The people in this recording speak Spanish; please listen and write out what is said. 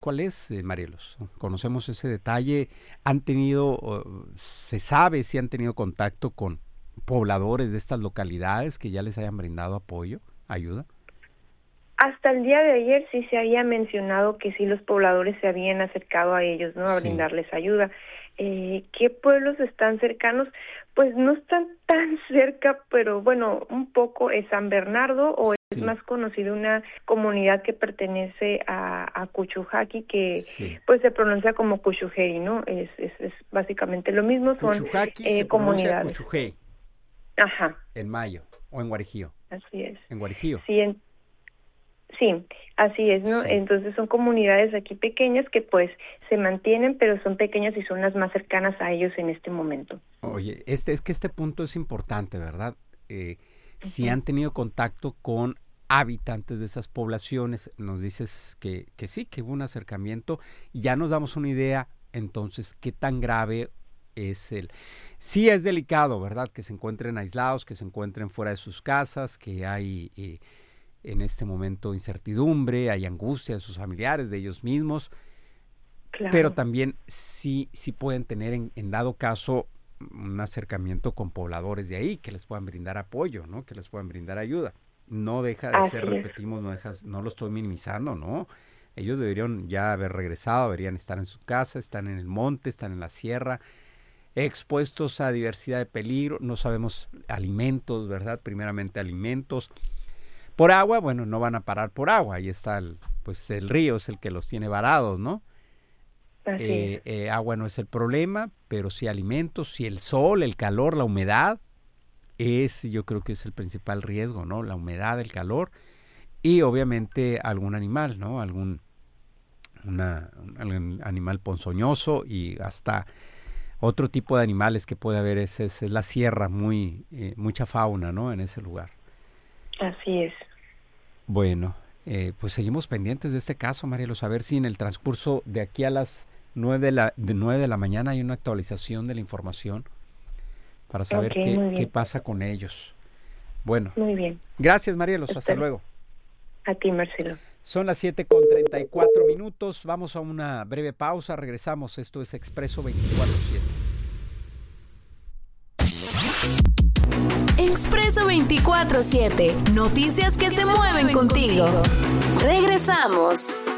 ¿Cuál es, Marielos? ¿Conocemos ese detalle? ¿Se sabe si han tenido contacto con pobladores de estas localidades que ya les hayan brindado apoyo, ayuda? Hasta el día de ayer sí se había mencionado que sí los pobladores se habían acercado a ellos, ¿no? A brindarles ayuda. ¿Qué pueblos están cercanos? Pues no están tan cerca, pero bueno, un poco es San Bernardo, o es más conocido una comunidad que pertenece a Cuchujaqui, que pues se pronuncia como Cuchujeri, ¿no? Es básicamente lo mismo, son Cuchujaqui se comunidades. pronuncia Cuchujei. Ajá. En Mayo, o en Guarijío. Así es. En Guarijío. Sí, así es, ¿no? Sí. Entonces son comunidades aquí pequeñas que pues se mantienen, pero son pequeñas y son las más cercanas a ellos en este momento. Oye, es que este punto es importante, ¿verdad? Si han tenido contacto con habitantes de esas poblaciones, nos dices que sí, que hubo un acercamiento, y ya nos damos una idea, entonces, qué tan grave es sí es delicado, ¿verdad? Que se encuentren aislados, que se encuentren fuera de sus casas, que hay en este momento incertidumbre, hay angustia de sus familiares, de ellos mismos, pero también sí pueden tener en dado caso un acercamiento con pobladores de ahí que les puedan brindar apoyo, ¿no? Que les puedan brindar ayuda. No deja de ser, repetimos, no lo estoy minimizando, ¿no? Ellos deberían ya haber regresado, deberían estar en su casa, están en el monte, están en la sierra, expuestos a diversidad de peligro, no sabemos alimentos, ¿verdad? Primeramente alimentos. Por agua, bueno, no van a parar por agua, ahí está el río es el que los tiene varados, ¿no? Agua no es el problema, pero sí alimentos, sí el sol, el calor, la humedad, yo creo que es el principal riesgo, ¿no? La humedad, el calor, y obviamente algún animal, ¿no? Algún animal ponzoñoso, y hasta otro tipo de animales que puede haber, es la sierra, mucha fauna, ¿no? En ese lugar. Así es. Bueno, pues seguimos pendientes de este caso, Marielos, a ver si en el transcurso de aquí a las 9 de la mañana hay una actualización de la información para saber qué pasa con ellos. Bueno, muy bien. Gracias, Marielos, hasta luego. A ti, Marcelo. Son las 7:34, vamos a una breve pausa, regresamos, esto es Expreso 24/7. Expreso 24/7, noticias que se mueven contigo. Regresamos.